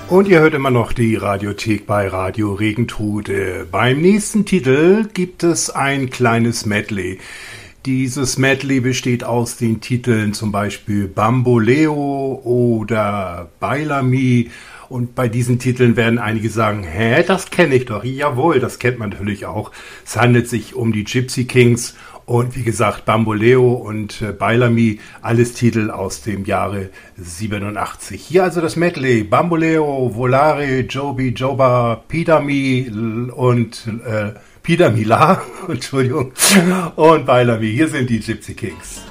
Und ihr hört immer noch die Radiothek bei Radio Regentrude. Beim nächsten Titel gibt es ein kleines Medley. Dieses Medley besteht aus den Titeln zum Beispiel Bamboleo oder Bailami. Und bei diesen Titeln werden einige sagen, hä, das kenne ich doch. Jawohl, das kennt man natürlich auch. Es handelt sich um die Gypsy Kings. Und wie gesagt, Bamboleo und Bailami, alles Titel aus dem Jahre 87. Hier also das Medley, Bamboleo, Volare, Joby, Joba, Pidami und Pidamila, Entschuldigung, und Bailami. Hier sind die Gypsy Kings.